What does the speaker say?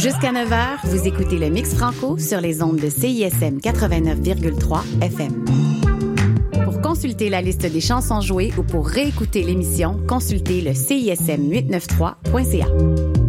Jusqu'à 9h, vous écoutez le Mix Franco sur les ondes de CISM 89,3 FM. Pour consulter la liste des chansons jouées ou pour réécouter l'émission, consultez le CISM893.ca.